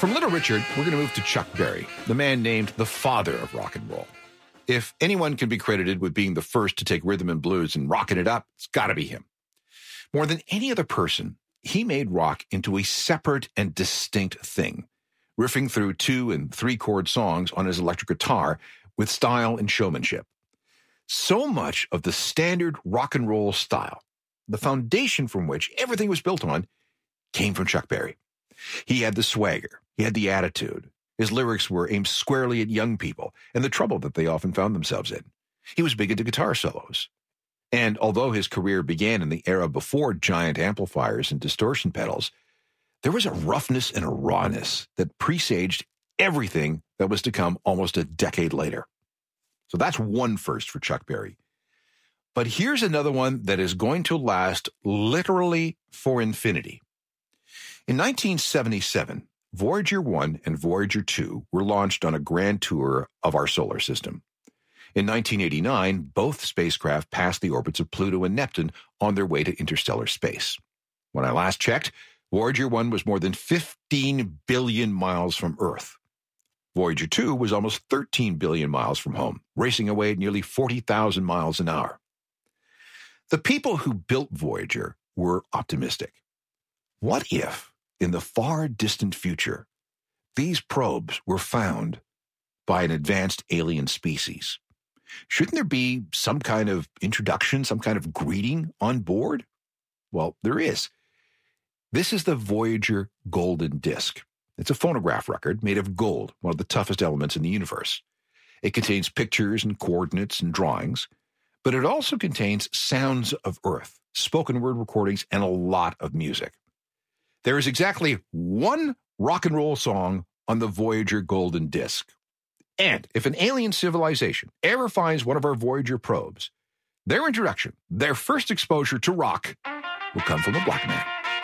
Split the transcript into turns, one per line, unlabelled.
From Little Richard, we're going to move to Chuck Berry, the man named the father of rock and roll. If anyone can be credited with being the first to take rhythm and blues and rocking it up, it's got to be him. More than any other person, he made rock into a separate and distinct thing, riffing through 2- and 3-chord songs on his electric guitar with style and showmanship. So much of the standard rock and roll style, the foundation from which everything was built on, came from Chuck Berry. He had the swagger. He had the attitude. His lyrics were aimed squarely at young people and the trouble that they often found themselves in. He was big into guitar solos. And although his career began in the era before giant amplifiers and distortion pedals, there was a roughness and a rawness that presaged everything that was to come almost a decade later. So that's one first for Chuck Berry. But here's another one that is going to last literally for infinity. In 1977, Voyager 1 and Voyager 2 were launched on a grand tour of our solar system. In 1989, both spacecraft passed the orbits of Pluto and Neptune on their way to interstellar space. When I last checked, Voyager 1 was more than 15 billion miles from Earth. Voyager 2 was almost 13 billion miles from home, racing away at nearly 40,000 miles an hour. The people who built Voyager were optimistic. What if, in the far distant future, these probes were found by an advanced alien species? Shouldn't there be some kind of introduction, some kind of greeting on board? Well, there is. This is the Voyager Golden Disc. It's a phonograph record made of gold, one of the toughest elements in the universe. It contains pictures and coordinates and drawings, but it also contains sounds of Earth, spoken word recordings, and a lot of music. There is exactly one rock and roll song on the Voyager Golden Disc. And if an alien civilization ever finds one of our Voyager probes, their introduction, their first exposure to rock, will come from a black man.